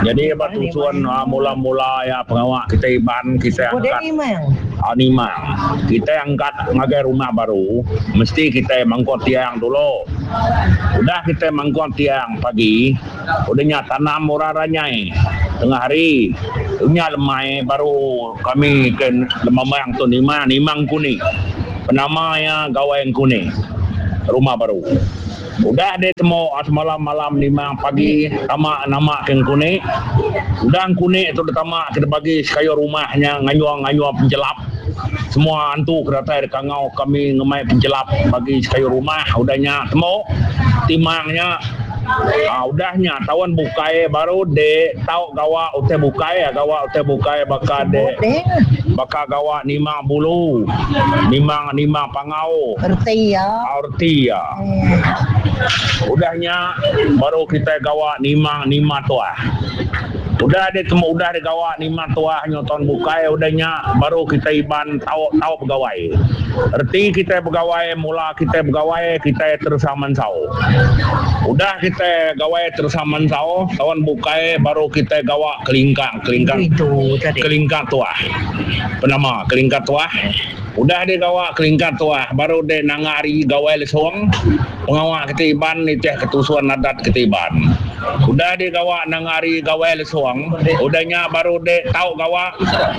Jadi batusuan mula-mula ya pengawak kita iban kita angkat nimang. Kita angkat ngagai rumah baru, mesti kita mangkot tiang dulu. Udah kita mangkot tiang pagi, udahnya tanam muraranya tengah hari. Unya lemai baru kami ke lemamang tu nimang kuning. Penamanya gawai kuning. Rumah baru. Udah dia temu semalam-malam 5 pagi nama keng kuning. Udah kuning itu ditama kita bagi kayu rumahnya nganyuang penjelap. Semua antu kereta kangau kami ngemai penjelap bagi kayu rumah. Udahnya temu timangnya. Udahnya tawan bukai baru de tau gawa ute bukai baka de baka gawa nimang bulu nimang pangau artia udahnya baru kita gawa nimang tua. Udah dia temu udah digawa nimang tua nyoton bukai udahnya baru kita iban tahu pegawai. Arti kita pegawai mula kita pegawai kita tersaman sau. Udah kita gawai tersaman sau tawan bukai baru kita gawa kelingkang tua. Penama kelingkang tua. Udah dia gawa kelingkang tua baru dia nangari gawai lesong pengawak kita iban itu ketusuan adat kita iban. Udah dia gawa nangari gawai lesong udahnya baru dia tahu gawa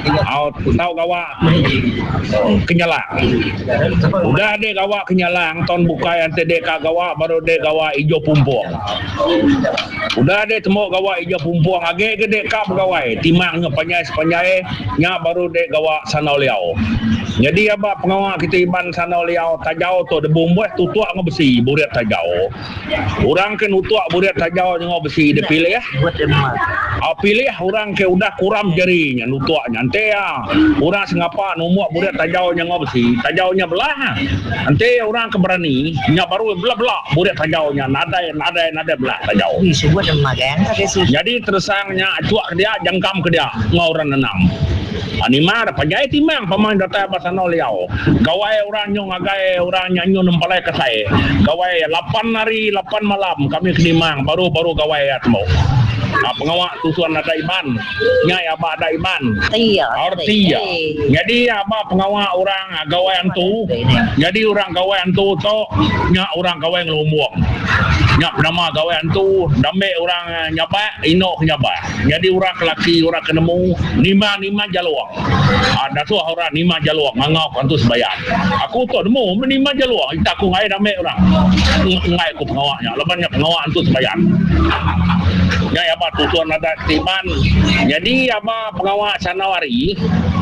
kenyalang. Udah dia gawa kenyalang ton bukai ante dia gawa baru dia gawa ijo pumpuang. Udah dia temu gawa ijo pumpuang age gede ka pegawai timangnya panjai nya baru dia gawa sanau liau. Jadi apa pengawak kita iban sanau liau tajau tu debu buah tutuak ngebesi buret tajau. Orang kan utuak buret tajau ngebesi dia pilih ya. Pilih orang ke udah kuram jarinya nutuaknya ante ya. Orang sengapa numuk buret tajau ngebesi tajaunya belah. Ante orang keberani nya baru belah buret tajaunya nada belah tajau. Jadi tersangnya cuak dia jangkam ke dia ngauran nenam. Animar panjai timang pemain data bahasa liau. Gawai orang nyong agai orang nyanyo nempalai ke saya. Gawai 8 hari 8 malam kami ke Nimang baru gawai atmo. Pengawak tusuan ada iman. Nyai apa ada iman. Artia. Jadi apa pengawak orang gawai antu. Jadi orang gawai antu tu nya orang gawai ngelumuang. Nya nama gawai antu dambe orang nyaba ino nyaba. Jadi orang lelaki orang kenemu nima jaluang. Ada tu orang nima jaluang ngau antu sebayar. Aku tu demu nima jaluang kita aku ngai dambe orang. Ngai aku pengawaknya. Lebannya pengawak antu sebayar. Ya apa tujuan adat tiban. Jadi apa pengawak sanawari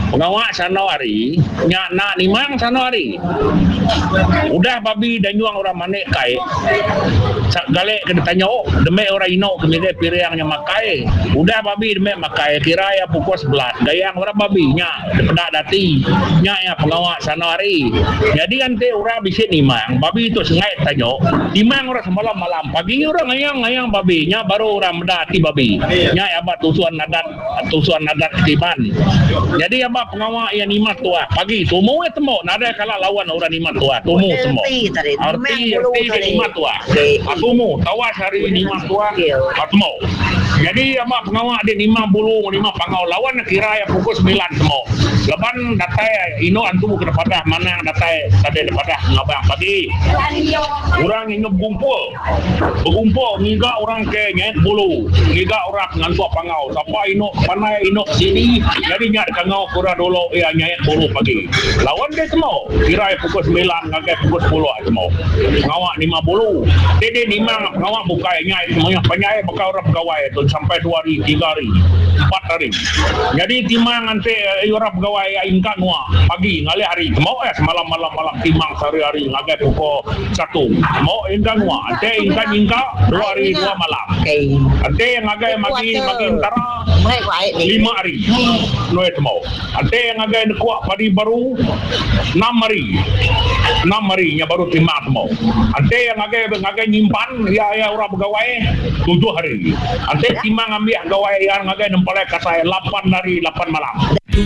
nya nak nimang sanawari. Udah babi dan nyuang orang manek kai. Galek kena tanya demi orang ino kemide piriangnya makai. Udah babi demi makai kira ya pukul 11. Gayang orang babi nya depedak dati. Nya ya pengawak sanawari. Jadi ante orang bisa nimang. Babi itu sengai tanya. Nimang orang semalam malam. Pagi orang ngayang babi nya baru orang mendati babi. Nya ya apa tusuan adat tiban. Jadi apa pengawak yang nimah tua pagi tumu temu nada kala lawan orang nimah tua tumu temu arti nimah tua atumu tawas hari nimah tua atmu. Jadi apa pengawak dia 50 pangau lawan kira ya pukul 9 temu leban datai ino antu ke depadah mana datai tadi depadah ngabang pagi orang yang berkumpul ngiga orang ke nyet bulu ngiga orang ngantu pangau sapa ino panai ino sini jadi nyat kangau kura dulu ya nyet bulu pagi lawan dia temu kira ya pukul 9 ngagai pukul 10 temu ngawak 50 dede nimang ngawak bukai nyai semuanya penyai bakal orang pegawai tu sampai 2 hari 3 hari 4 hari jadi timang nanti orang pegawai ingkat nuah pagi ngali hari temu semalam malam timang sehari-hari ngagai pukul 1 mau ingkat nuah ante ingkat 2 hari 2 malam ante yang ngagai magi antara 5 hari noe temu ante yang ngagai kuat padi baru 6 hari nya baru timang temu ante yang ngagai nyimpan ya orang pegawai 7 hari ante timang ambil gawai yang ngagai nempalai kasai 8 hari 8 malam.